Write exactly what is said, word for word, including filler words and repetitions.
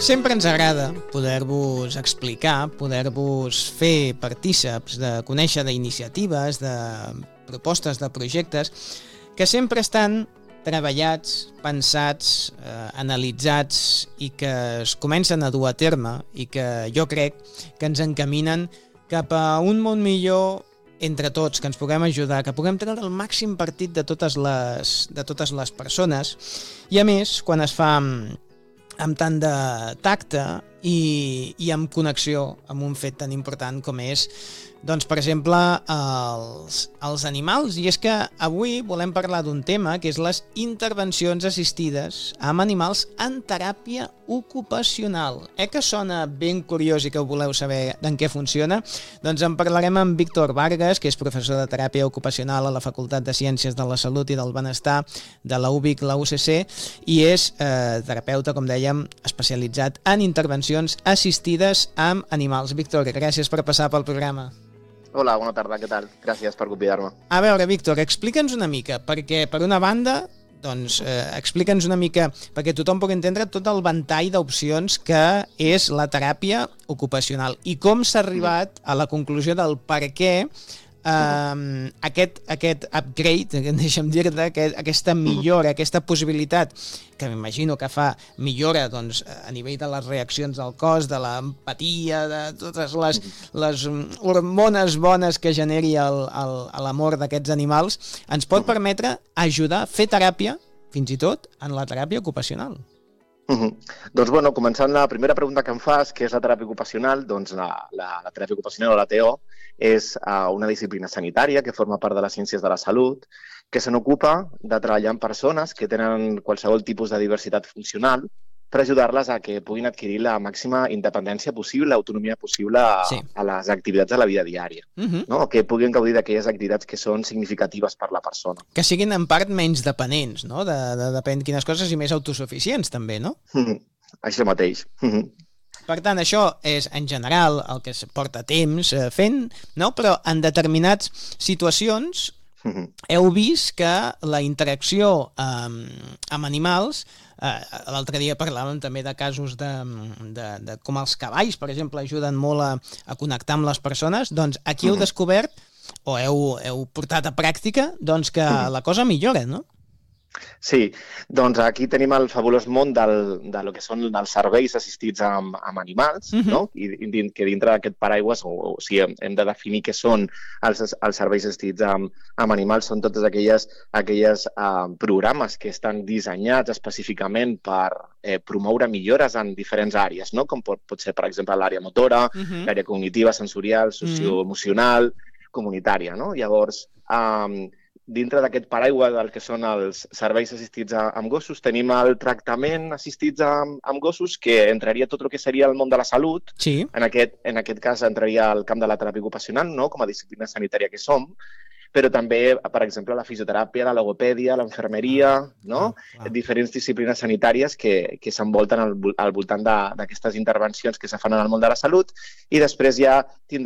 Sempre ens agrada poder-vos explicar, poder-vos fer partíceps de conèixer d'iniciatives, de propostes, de projectes que sempre estan treballats, pensats, eh, analitzats i que es comencen a dur a terme i que jo crec que ens encaminen cap a un món millor entre tots, que ens puguem ajudar, que puguem treure el màxim partit de totes les, de totes les persones. I a més, quan es fa amb, amb tant de tacte i, i amb connexió amb un fet tan important com és, doncs, per exemple, els, els animals. I és que avui volem parlar d'un tema que és les intervencions assistides amb animals en teràpia ocupacional. Eh que sona ben curiós i que ho voleu saber en què funciona? Doncs en parlarem amb Víctor Vargas, que és professor de teràpia ocupacional a la Facultat de Ciències de la Salut i del Benestar de la U B I C, la U C C, i és eh, terapeuta, com dèiem, especialitzat en intervencions assistides amb animals. Víctor, gràcies per passar pel programa. Hola, bona tarda, què tal? Gràcies per convidar-me. A veure, Víctor, explica'ns una mica, perquè per una banda, doncs, eh, explica'ns una mica, perquè tothom pugui entendre tot el ventall d'opcions que és la teràpia ocupacional i com s'ha arribat a la conclusió del per què Uh, aquest, aquest upgrade, deixa'm dir-te, aquest, aquesta millora, aquesta possibilitat que m'imagino que fa millora doncs, a nivell de les reaccions del cos, de l'empatia, de totes les, les hormones bones que generi l'amor d'aquests animals, ens pot permetre ajudar a fer teràpia, fins i tot en la teràpia ocupacional. Uh -huh. Doncs, bueno, començant la primera pregunta que em fas, que és la teràpia ocupacional, doncs la, la, la teràpia ocupacional o la T O és uh, una disciplina sanitària que forma part de les ciències de la salut, que se n'ocupa de treballar amb persones que tenen qualsevol tipus de diversitat funcional per ajudar-les a que puguin adquirir la màxima independència possible, autonomia possible a, sí. a les activitats de la vida diària. Uh -huh. No? Que puguin gaudir d'aquelles activitats que són significatives per la persona. Que siguin en part menys dependents, no? De, de depèn quines coses, i més autosuficients també, no? Uh -huh. Això mateix. Uh -huh. Per tant, això és, en general, el que es porta temps eh, fent, no? Però en determinades situacions uh -huh. heu vist que la interacció amb, amb animals, eh, l'altre dia parlàvem també de casos de, de, de com els cavalls, per exemple, ajuden molt a, a connectar amb les persones, doncs aquí heu descobert, o heu, heu portat a pràctica, doncs que la cosa millora, no? Sí, doncs aquí tenim el fabulós món del, de lo que són els serveis assistits amb, amb animals, uh-huh. no? I, i que dintre d'aquest paraigües, o, o sigui, hem de definir què són els, els serveis assistits amb, amb animals, són totes aquelles, aquelles uh, programes que estan dissenyats específicament per eh, promoure millores en diferents àrees, no? Com pot, pot ser, per exemple, l'àrea motora, uh-huh. l'àrea cognitiva, sensorial, socioemocional, uh-huh. comunitària, no? Llavors, um, dintre d'aquest paraigua del que són els serveis assistits amb gossos, tenim el tractament assistits amb, amb gossos, que entraria tot el que seria el món de la salut. Sí. En aquest, en aquest cas entraria el camp de la teràpia ocupacional, no? Com a disciplina sanitària que som, però també, per exemple, la fisioteràpia, la logopèdia, l'enfermeria, no? Ah, ah. Diferents disciplines sanitàries que, que s'envolten al, al voltant d'aquestes intervencions que se fan en el món de la salut, i després ja tindrem